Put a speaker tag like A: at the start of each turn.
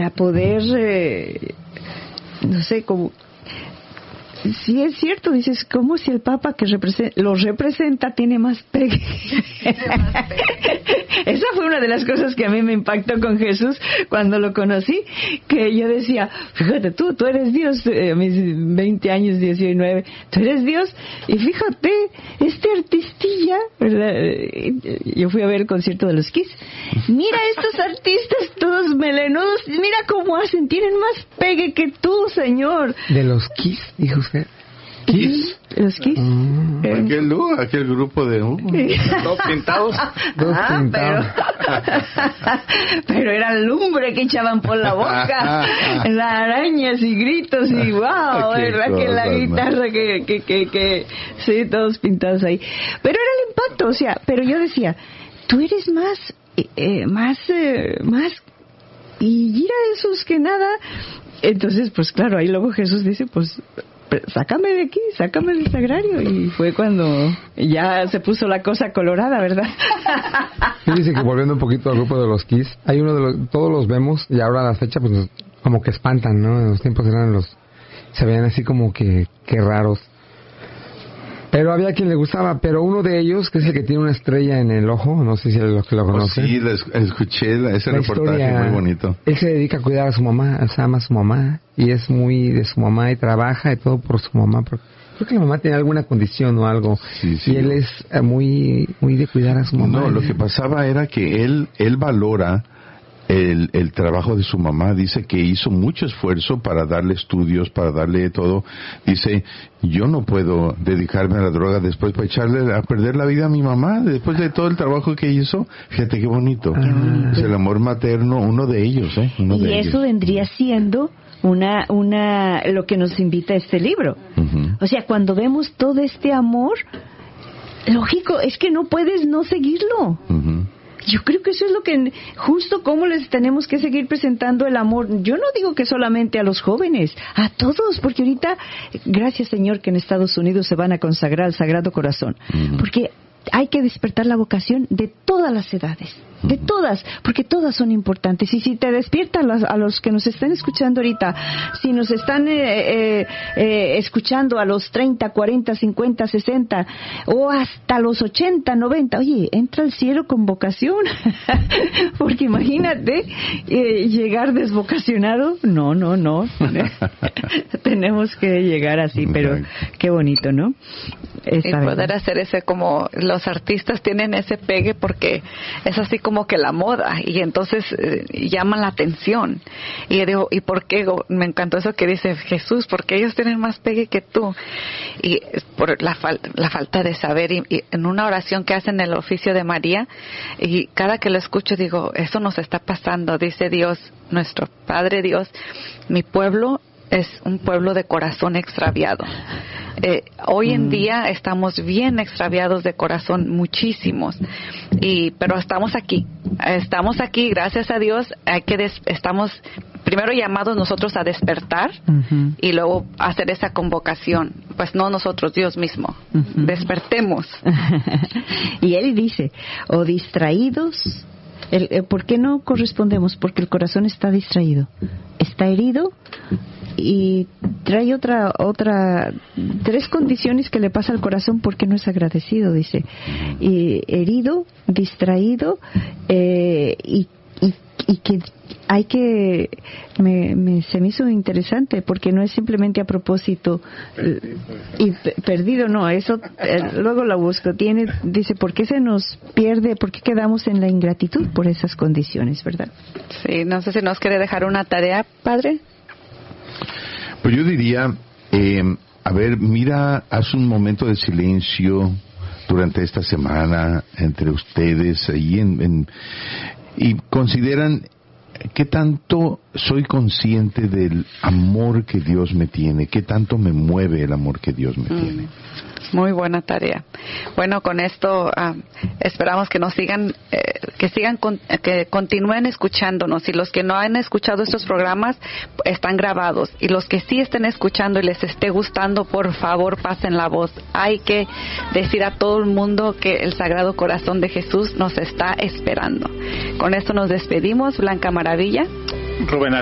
A: para poder, no sé, como... Sí, es cierto, dices, ¿cómo si el Papa que los representa tiene más pegue? Esa fue una de las cosas que a mí me impactó con Jesús cuando lo conocí, que yo decía, fíjate tú eres Dios, a mis 20 años, 19, tú eres Dios, y fíjate, este artistilla, ¿verdad? Yo fui a ver el concierto de los Kiss, mira estos artistas todos melenudos, mira cómo hacen, tienen más pegue que tú, Señor.
B: De los Kiss, dijo usted.
A: ¿Kiss? ¿Los Kiss?
C: Aquel grupo de... todos pintados.
A: Pero era lumbre que echaban por la boca. Las arañas y gritos y wow, ¿verdad? Que la guitarra que sí, todos pintados ahí. Pero era el impacto, o sea, pero yo decía, tú eres más y mira esos que nada. Entonces, pues claro, ahí luego Jesús dice, pues... sácame de aquí, sácame del sagrario. Y fue cuando ya se puso la cosa colorada, ¿verdad?
B: Y dice que volviendo un poquito al grupo de los Kiss, hay uno todos los vemos y ahora a la fecha pues como que espantan, ¿no? En los tiempos se veían así como que raros. Pero había quien le gustaba, pero uno de ellos, que es el que tiene una estrella en el ojo, no sé si es los que lo conocen.
C: Sí, escuché ese reportaje muy bonito.
B: Él se dedica a cuidar a su mamá, se ama a su mamá, y es muy de su mamá y trabaja y todo por su mamá. Creo que la mamá tiene alguna condición o algo, sí. Y él es muy de cuidar a su mamá.
C: No, lo que pasaba era que él valora el trabajo de su mamá. Dice que hizo mucho esfuerzo para darle estudios, para darle todo. Dice, yo no puedo dedicarme a la droga después para echarle a perder la vida a mi mamá después de todo el trabajo que hizo. Fíjate qué bonito. Es el amor materno, uno de ellos,
A: y eso vendría siendo lo que nos invita a este libro. Uh-huh. O sea, cuando vemos todo este amor, lógico, es que no puedes no seguirlo. Uh-huh. Yo creo que eso es lo que, justo como les tenemos que seguir presentando el amor. Yo no digo que solamente a los jóvenes, a todos, porque ahorita, gracias Señor que en Estados Unidos se van a consagrar al Sagrado Corazón, porque hay que despertar la vocación de todas las edades, de todas, porque todas son importantes. Y si te despiertan a los que nos están escuchando ahorita, si nos están escuchando a los 30, 40, 50, 60 o hasta los 80, 90, oye, entra al cielo con vocación. Porque imagínate llegar desvocacionado. No. Tenemos que llegar así, pero qué bonito, ¿no?
D: Y poder hacer ese, como los artistas tienen ese pegue porque es así como que la moda, y entonces llaman la atención. Y yo digo, ¿y por qué? Me encantó eso que dice Jesús, porque ellos tienen más pegue que tú. Y por la falta de saber, y en una oración que hacen en el oficio de María, y cada que lo escucho digo, eso nos está pasando. Dice Dios, nuestro Padre Dios, mi pueblo es un pueblo de corazón extraviado. Hoy en día estamos bien extraviados de corazón, muchísimos, pero estamos aquí, gracias a Dios. Estamos primero llamados nosotros a despertar, y luego hacer esa convocación, pues no nosotros, Dios mismo, despertemos.
A: Y Él dice, o distraídos. ¿Por qué no correspondemos? Porque el corazón está distraído, está herido, y trae tres condiciones que le pasa al corazón porque no es agradecido, dice. Y herido, distraído, y que hay que se me hizo interesante porque no es simplemente a propósito y perdido, no, eso luego la busco. Dice, ¿por qué se nos pierde? ¿Por qué quedamos en la ingratitud por esas condiciones, verdad?
D: Sí, no sé si nos quiere dejar una tarea, padre.
C: Pues yo diría, mira, haz un momento de silencio durante esta semana entre ustedes ahí y consideran qué tanto soy consciente del amor que Dios me tiene, qué tanto me mueve el amor que Dios me tiene.
D: Muy buena tarea. Bueno, con esto esperamos que nos sigan, que continúen escuchándonos. Y los que no han escuchado estos programas están grabados. Y los que sí estén escuchando y les esté gustando, por favor, pasen la voz. Hay que decir a todo el mundo que el Sagrado Corazón de Jesús nos está esperando. Con esto nos despedimos. Blanca Maravilla.
E: Rubén